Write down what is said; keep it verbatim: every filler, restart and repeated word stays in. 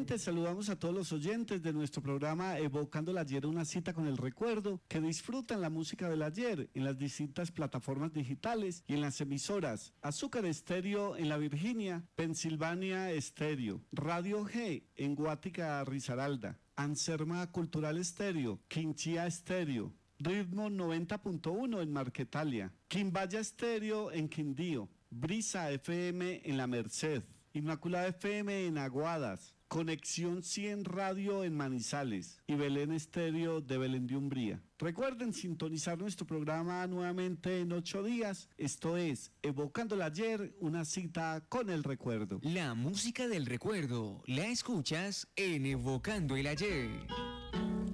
Nuevamente saludamos a todos los oyentes de nuestro programa Evocando el Ayer, una cita con el recuerdo, que disfrutan la música del ayer en las distintas plataformas digitales y en las emisoras Azúcar Estéreo en la Virginia, Pensilvania Estéreo, Radio G en Guática, Risaralda, Anserma Cultural Estéreo, Quinchía Estéreo, Ritmo noventa punto uno en Marquetalia, Quimbaya Estéreo en Quindío, Brisa F M en La Merced, Inmaculada F M en Aguadas, Conexión cien Radio en Manizales y Belén Estéreo de Belén de Umbría. Recuerden sintonizar nuestro programa nuevamente en ocho días. Esto es Evocando el Ayer, una cita con el recuerdo. La música del recuerdo la escuchas en Evocando el Ayer.